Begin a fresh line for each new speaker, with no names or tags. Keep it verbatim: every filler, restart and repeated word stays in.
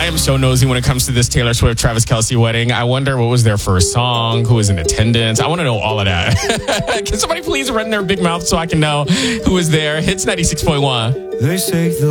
am so nosy when it comes to this Taylor Swift Travis Kelce wedding. I wonder what was their first song, who was in attendance. I want to know all of that. Can somebody please run their big mouth so I can know who was there? Hits ninety-six point one.
They say the